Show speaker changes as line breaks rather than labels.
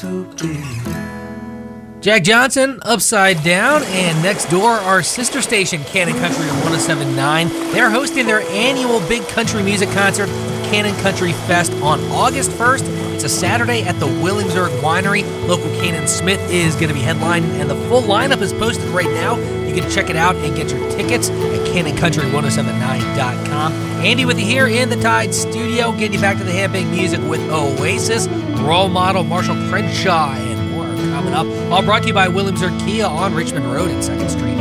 to be.
Jack Johnson, Upside Down, and next door, our sister station, Cannon Country 107.9. They're hosting their annual big country music concert, Cannon Country Fest, on August 1st. It's a Saturday at the Williamsburg Winery. Local Canaan Smith is going to be headlining, and the full lineup is posted right now. You can check it out and get your tickets at CannonCountry1079.com. Andy with you here in the Tide Studio, getting you back to the handbag music with Oasis, Role Model, Marshall Crenshaw, and more coming up. All brought to you by Williamsburg Kia on Richmond Road and 2nd Street.